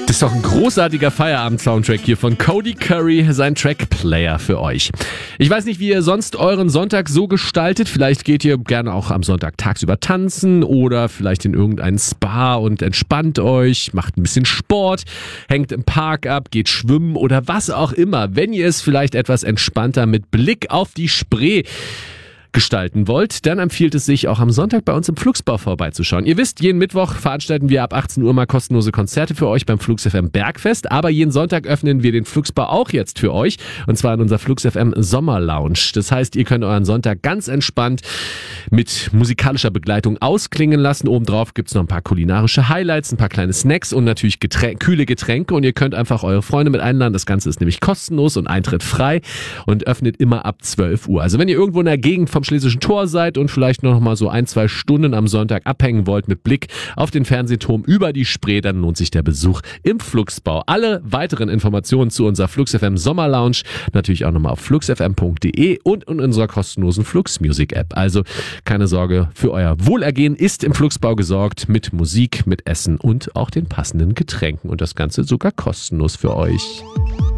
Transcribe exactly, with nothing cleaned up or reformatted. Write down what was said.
Das ist doch ein großartiger Feierabend-Soundtrack hier von Cody Curry, sein Track Player für euch. Ich weiß nicht, wie ihr sonst euren Sonntag so gestaltet. Vielleicht geht ihr gerne auch am Sonntag tagsüber tanzen oder vielleicht in irgendein Spa und entspannt euch, macht ein bisschen Sport, hängt im Park ab, geht schwimmen oder was auch immer. Wenn ihr es vielleicht etwas entspannter mit Blick auf die Spree gestalten wollt, dann empfiehlt es sich auch am Sonntag bei uns im Flugsbau vorbeizuschauen. Ihr wisst, jeden Mittwoch veranstalten wir ab achtzehn Uhr mal kostenlose Konzerte für euch beim Flux F M Bergfest, aber jeden Sonntag öffnen wir den Flugsbau auch jetzt für euch und zwar in unserer Flux F M Sommerlounge. Das heißt, ihr könnt euren Sonntag ganz entspannt mit musikalischer Begleitung ausklingen lassen. Obendrauf gibt's noch ein paar kulinarische Highlights, ein paar kleine Snacks und natürlich Geträn- kühle Getränke und ihr könnt einfach eure Freunde mit einladen. Das Ganze ist nämlich kostenlos und Eintritt frei und öffnet immer ab zwölf Uhr. Also wenn ihr irgendwo in der Gegend vom Schlesischen Tor seid und vielleicht noch mal so ein, zwei Stunden am Sonntag abhängen wollt mit Blick auf den Fernsehturm über die Spree, dann lohnt sich der Besuch im Flugsbau. Alle weiteren Informationen zu unserer Flux F M Sommerlounge natürlich auch nochmal auf flux f m punkt d e und in unserer kostenlosen Flux Music App. Also keine Sorge, für euer Wohlergehen ist im Flugsbau gesorgt mit Musik, mit Essen und auch den passenden Getränken und das Ganze sogar kostenlos für euch.